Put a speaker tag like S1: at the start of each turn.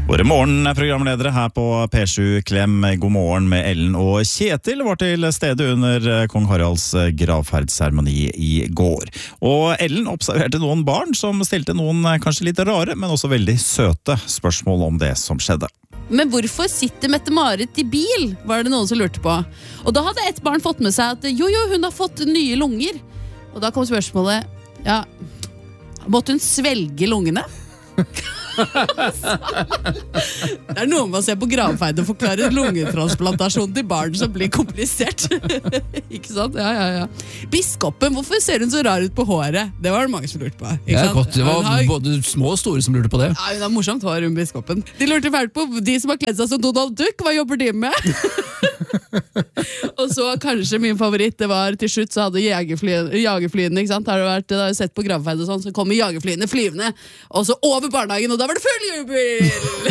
S1: God morgen, programledere her på P7 Klem. God morgen med Ellen og Kjetil var til stede under kong Haralds gravferdsseremoni i går. Og Ellen observerte noen barn som stilte noen kanskje litt rare, men også veldig søte spørsmål om det som skjedde.
S2: Men hvorfor sitter Mette-Marit i bil, var det noen som lurte på. Og da hadde et barn fått med seg at jo, hun har fått nye lunger. Og da kom spørsmålet, ja, måtte hun svelge lungene? Det noe med å se på gravferd og forklare lungetransplantasjon til barn som blir komplisert. Ikke sant? Ja. Biskopen, hvorfor ser hun så rar ut på håret? Det var det mange som lurte på. Ikke sant?
S3: Godt, det var både små og store som lurte på det.
S2: Ja, hun har morsomt hår, hun biskopen. De lurte fælt på de som har kledd seg som Donald Duck. Hva jobber de med? Og så kanskje min favoritt, det var til slutt så hadde jagerflyene, ikke sant? Har du sett på gravferd og sånn, så kommer jagerflyene flyvende, og så over barnehagen, og da var det full jubel!